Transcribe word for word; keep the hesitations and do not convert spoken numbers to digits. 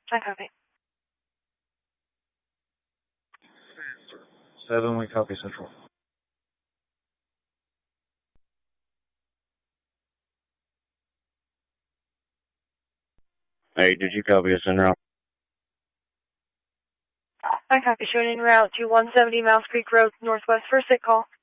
I copy. seven, we copy Central. Hey, did you copy us en route? I copy. Showing en route to one seventy Mouse Creek Road, Northwest for sick call.